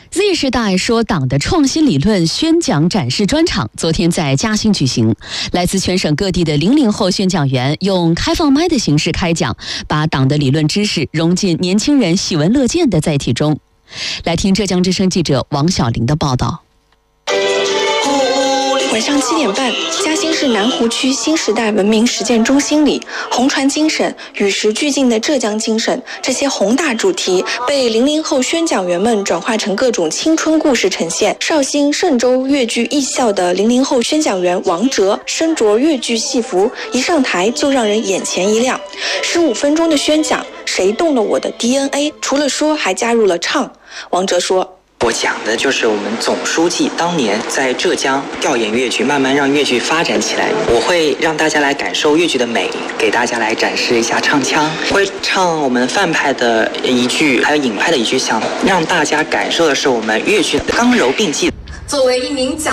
Z 世代说党的创新理论宣讲展示专场昨天在嘉兴举行，来自全省各地的00后宣讲员用开放麦的形式开讲，把党的理论知识融进年轻人喜闻乐见的载体中。来听浙江之声记者王小玲的报道。 晚上7点半，嘉兴市南湖区新时代文明实践中心里，红船精神、与时俱进的浙江精神，这些宏大主题被00后宣讲员们转化成各种青春故事呈现。绍兴嵊州粤剧艺校的00后宣讲员王哲身着粤剧戏服，一上台就让人眼前一亮。15分钟的宣讲，谁动了我的 DNA？ 除了说，还加入了唱。王哲说， 我讲的就是我们总书记当年在浙江调研粤剧，慢慢让粤剧发展起来。我会让大家来感受粤剧的美，给大家来展示一下唱腔，会唱我们范派的一句，还有尹派的一句，想让大家感受的是我们粤剧的刚柔并济。 作为一名讲